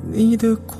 你的光。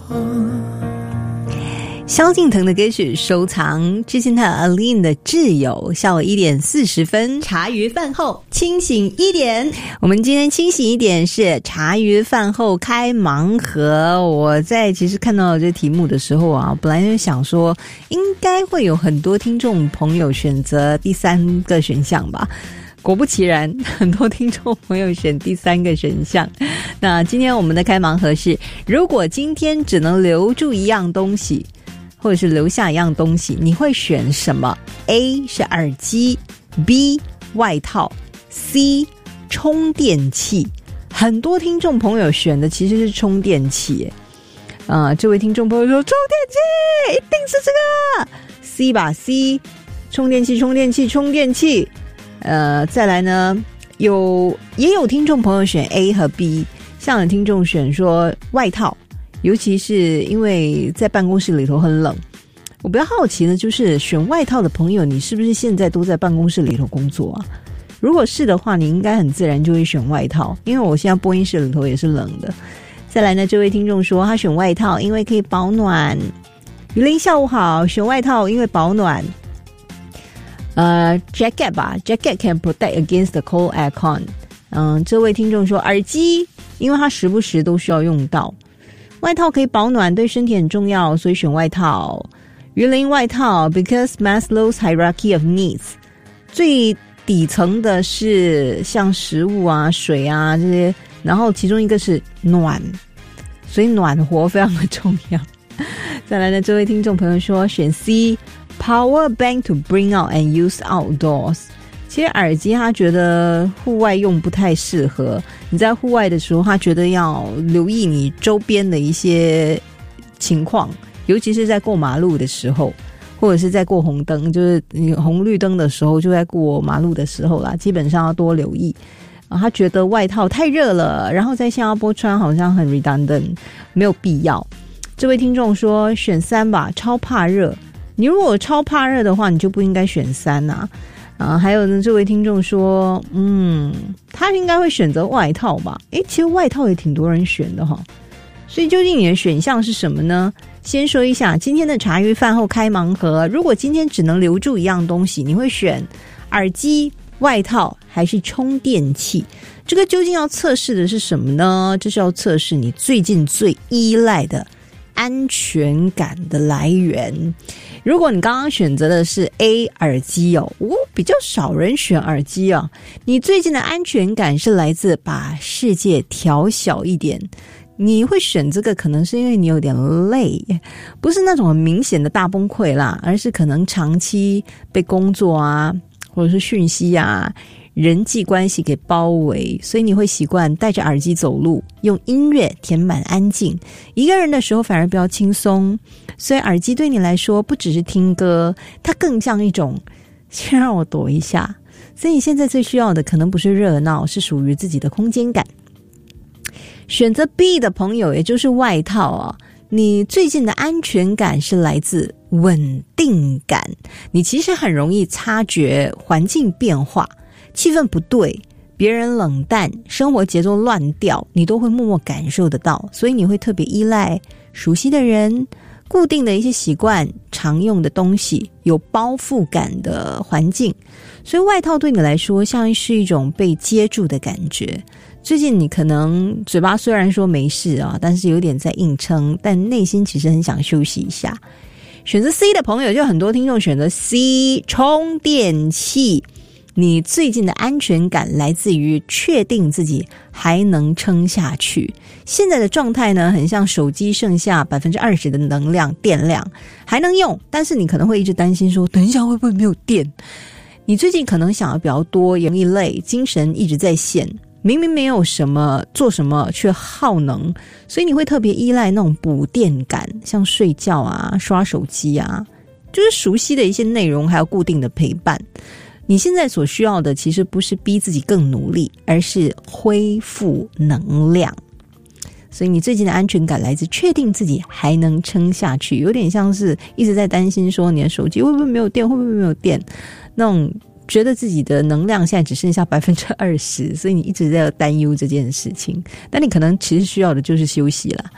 萧敬腾的歌曲收藏，之前的 Aline 的挚友，下午1点40分，茶余饭后清醒一点。我们今天清醒一点是茶余饭后开盲盒。我在其实看到这题目的时候啊，本来就想说应该会有很多听众朋友选择第3个选项吧，果不其然，很多听众朋友选第3个选项。那今天我们的开盲盒是，如果今天只能留住一样东西，或者是留下一样东西，你会选什么？ A 是耳机， B 外套， C 充电器。很多听众朋友选的其实是充电器。这位听众朋友说充电器一定是这个 C 吧， C 充电器。再来呢，也有听众朋友选 A 和 B， 像有听众选说外套，尤其是因为在办公室里头很冷。我比较好奇的就是选外套的朋友，你是不是现在都在办公室里头工作啊？如果是的话，你应该很自然就会选外套，因为我现在播音室里头也是冷的。再来呢，这位听众说他选外套因为可以保暖。于林下午好，选外套因为保暖。jacket 吧， jacket can protect against the cold aircon。这位听众说耳机，因为他时不时都需要用到。外套可以保暖，对身体很重要，所以选外套。鱼鳞外套 because Maslow's hierarchy of needs， 最底层的是像食物啊、水啊这些，然后其中一个是暖，所以暖和非常的重要。再来呢，这位听众朋友说选 C Power bank to bring out and use outdoors。 其实耳机他觉得户外用不太适合，你在户外的时候他觉得要留意你周边的一些情况，尤其是在过马路的时候，或者是在过红灯，就是你红绿灯的时候，就在过马路的时候啦，基本上要多留意。他觉得外套太热了，然后在新加坡穿好像很 redundant， 没有必要。这位听众说选3吧，超怕热。你如果超怕热的话，你就不应该选3啊。还有呢，这位听众说他应该会选择外套吧。其实外套也挺多人选的齁。所以究竟你的选项是什么呢？先说一下今天的茶余饭后开盲盒，如果今天只能留住一样东西，你会选耳机、外套还是充电器？这个究竟要测试的是什么呢？这是要测试你最近最依赖的安全感的来源。如果你刚刚选择的是 A 耳机比较少人选耳机啊。你最近的安全感是来自把世界调小一点。你会选这个可能是因为你有点累，不是那种很明显的大崩溃啦，而是可能长期被工作啊或者是讯息啊人际关系给包围，所以你会习惯戴着耳机走路，用音乐填满安静。一个人的时候反而比较轻松，所以耳机对你来说不只是听歌，它更像一种先让我躲一下。所以你现在最需要的可能不是热闹，是属于自己的空间感。选择 B 的朋友，也就是外套啊，你最近的安全感是来自稳定感。你其实很容易察觉环境变化，气氛不对，别人冷淡，生活节奏乱掉，你都会默默感受得到，所以你会特别依赖熟悉的人，固定的一些习惯，常用的东西，有包覆感的环境。所以外套对你来说像是一种被接住的感觉。最近你可能嘴巴虽然说没事啊，但是有点在硬撑，但内心其实很想休息一下。选择 C 的朋友，就很多听众选择 C 充电器。你最近的安全感来自于确定自己还能撑下去。现在的状态呢，很像手机剩下 20% 的能量电量还能用，但是你可能会一直担心说等一下会不会没有电。你最近可能想的比较多，容易累，精神一直在线，明明没有什么做什么却耗能，所以你会特别依赖那种补电感，像睡觉啊、刷手机啊，就是熟悉的一些内容还有固定的陪伴。你现在所需要的其实不是逼自己更努力，而是恢复能量。所以你最近的安全感来自确定自己还能撑下去，有点像是一直在担心说你的手机会不会没有电，会不会没有电，那种觉得自己的能量现在只剩下 20%， 所以你一直在担忧这件事情。但你可能其实需要的就是休息啦。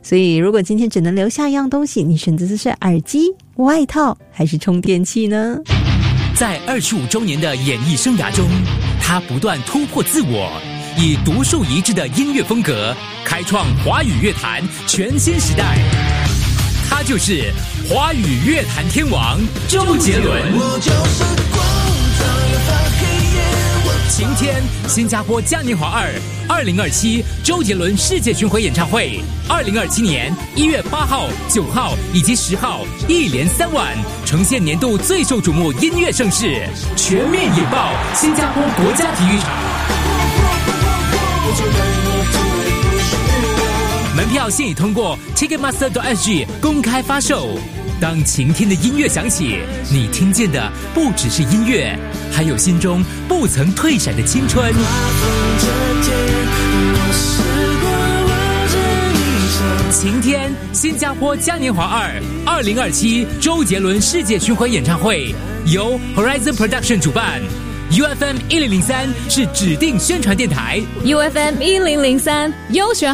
所以如果今天只能留下一样东西，你选择的是耳机、外套还是充电器呢？ 在25周年的演艺生涯中，他不断突破自我，以独树一帜的音乐风格开创华语乐坛全新时代。他就是华语乐坛天王周杰伦。晴天新加坡嘉年华2 2027周杰伦世界巡回演唱会，2027年1月8号、9号以及10号一连3晚，呈现年度最受瞩目音乐盛事，全面引爆新加坡国家体育场。门票现已通过 Ticketmaster.sg 公开发售。当晴天的音乐响起，你听见的不只是音乐，还有心中不曾退闪的青春。晴天新加坡嘉年华2 2027周杰伦世界巡回演唱会由 Horizon Production 主办，UFM 1003是指定宣传电台， UFM 1003优选